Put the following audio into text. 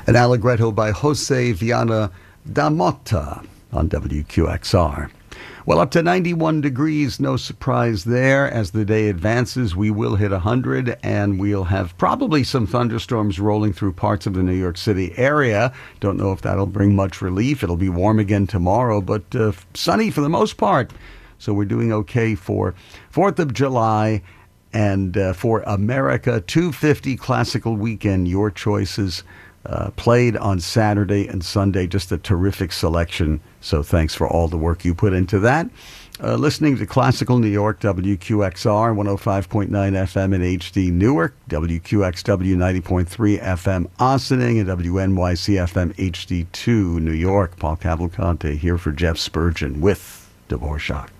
An Allegretto by Jose Viana da Mota on WQXR. Well, up to 91 degrees, no surprise there. As the day advances, we will hit 100, and we'll have probably some thunderstorms rolling through parts of the New York City area. Don't know if that'll bring much relief. It'll be warm again tomorrow, but sunny for the most part. So we're doing okay for 4th of July. And for America 250 Classical Weekend, your choices played on Saturday and Sunday. Just a terrific selection. So thanks for all the work you put into that. Listening to Classical New York, WQXR 105.9 FM in HD Newark, WQXW 90.3 FM Ossining, and WNYC FM HD2 New York. Paul Cavalcante here for Jeff Spurgeon with Dvorak.